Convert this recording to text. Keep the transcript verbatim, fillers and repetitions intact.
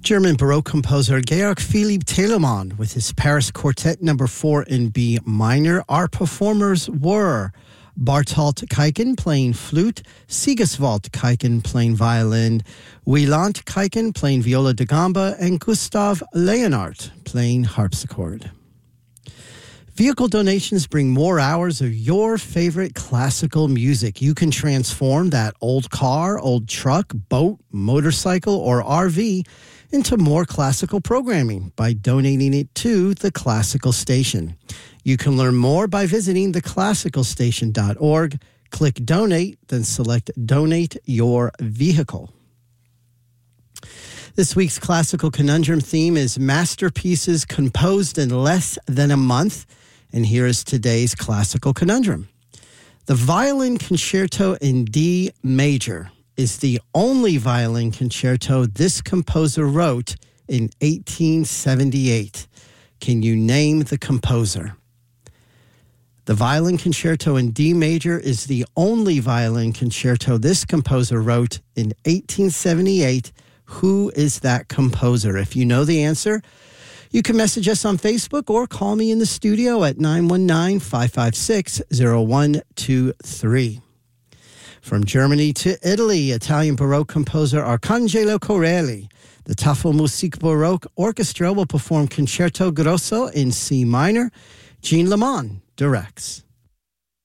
German Baroque composer Georg Philipp Telemann with his Paris Quartet number four in B minor. Our performers were Bartolt Kuyken playing flute, Sigiswald Kuyken playing violin, Wieland Kuyken playing viola da gamba, and Gustav Leonhardt playing harpsichord. Vehicle donations bring more hours of your favorite classical music. You can transform that old car, old truck, boat, motorcycle, or R V into more classical programming by donating it to the Classical Station. You can learn more by visiting the classical station dot org. Click Donate, then select Donate Your Vehicle. This week's Classical Conundrum theme is masterpieces composed in less than a month. And here is today's Classical Conundrum. The Violin Concerto in D major is the only violin concerto this composer wrote in eighteen seventy-eight. Can you name the composer? The Violin Concerto in D major is the only violin concerto this composer wrote in eighteen seventy-eight. Who is that composer? If you know the answer, you can message us on Facebook or call me in the studio at nine one nine, five five six, zero one two three. From Germany to Italy, Italian Baroque composer Arcangelo Corelli. The Tafelmusik Baroque Orchestra will perform Concerto Grosso in C minor. Jean Lamont directs.